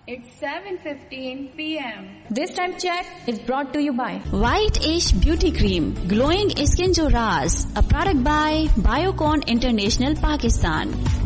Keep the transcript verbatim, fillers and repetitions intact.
It's seven fifteen p m This time check is brought to you by White Ash Beauty Cream, Glowing Skin Jo Raaz, a product by Biocon International, Pakistan.